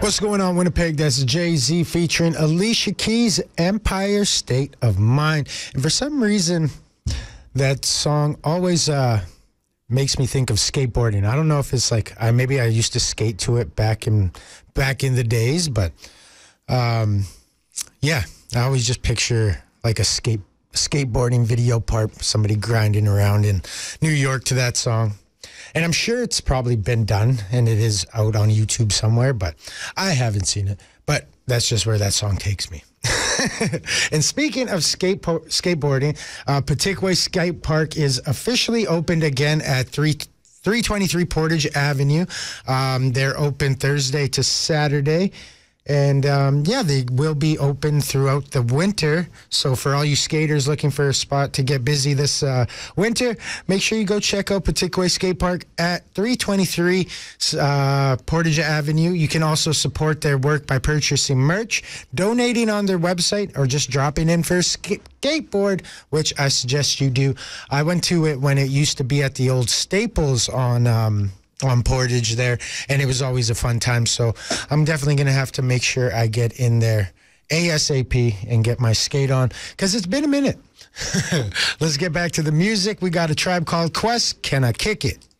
What's going on, Winnipeg? That's Jay-Z featuring Alicia Keys, Empire State of Mind. And for some reason, that song always makes me think of skateboarding. I don't know if it's like maybe I used to skate to it back in the days, but yeah, I always just picture like a skateboarding video part, somebody grinding around in New York to that song. And I'm sure it's probably been done and it is out on YouTube somewhere, but I haven't seen it. But that's just where that song takes me. And speaking of skateboarding, Petiquet Skate Park is officially opened again at 323 Portage Avenue. They're open Thursday to Saturday. And, yeah, they will be open throughout the winter. So for all you skaters looking for a spot to get busy this winter, make sure you go check out Petiquet Skate Park at 323 Portage Avenue. You can also support their work by purchasing merch, donating on their website, or just dropping in for a skateboard, which I suggest you do. I went to it when it used to be at the old Staples on Portage there, and it was always a fun time. So I'm definitely going to have to make sure I get in there ASAP and get my skate on, because it's been a minute. Let's get back to the music. We got A Tribe Called Quest, Can I Kick It?